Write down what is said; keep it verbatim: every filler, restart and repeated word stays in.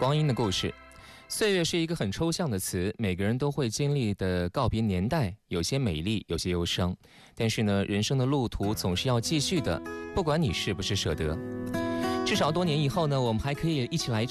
光阴的故事。岁月是一个很抽象的词，每个人都会经历的告别年代，有些美丽，有些忧伤。但是呢，人生的路途总是要继续的，不管你是不是舍得。至少多年以后呢，我们还可以一起来